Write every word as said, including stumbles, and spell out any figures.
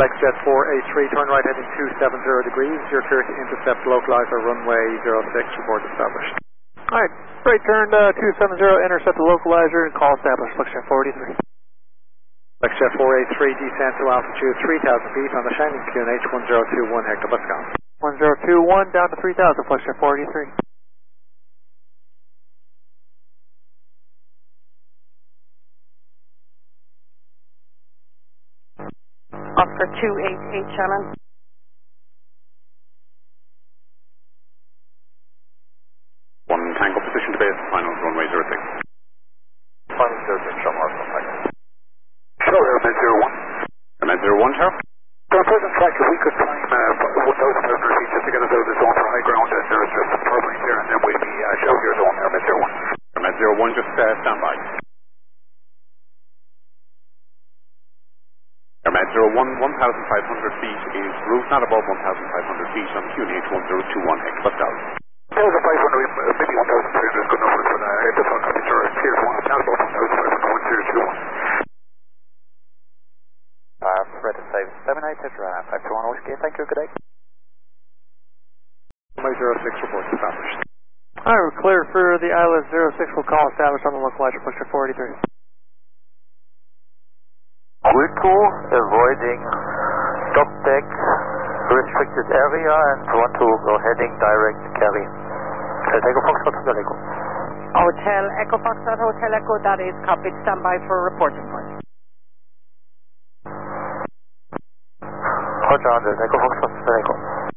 Flexjet four eight three, turn right heading two seven zero degrees. You're clear to intercept localizer runway zero six, report established. Alright, straight turn uh, two seven zero, intercept the localizer and call established, Flexjet four eighty-three. Flexjet four eight three, descent to altitude three thousand feet on the Shining Q N H one zero two one Hector Pascal. one zero two one down to three thousand, Flexjet four eighty-three. Oscar two eight eight, Shannon. One Tango position to base, final runway zero six. Final zero six, Sean Marshall, Hello, Airman zero one. Airman zero one, Charles. For a present track, if we could climb uh, one thousand five hundred feet just to get us out of the zone for high ground, uh, there is just some turbulence here, and then we'll be uh, show your zone, Airman zero one. Airman zero one, just uh, stand by. Airman zero one, one thousand five hundred feet is route not above one thousand five hundred feet on Q N H one zero two one Hector Pascal. one thousand five hundred, maybe one thousand three hundred is good enough for the uh, different temperature. Tier one, not above one thousand five hundred, one zero two one. Uh, Red and Save seven eight, Tetra, five two one, okay, thank you, good day. Runway zero six, report established. Alright, we're clear for the I L S zero six, we'll call established on the localizer, Flexjet four eighty-three. Wilco, avoiding stop deck, restricted area, and want to go heading direct carry. Hotel Echo Foxtrot, Hotel Echo. Hotel Echo Foxtrot, Hotel Echo, that is copied. Stand by for reporting point. Roger, Echo Foxtrot, Hotel Echo.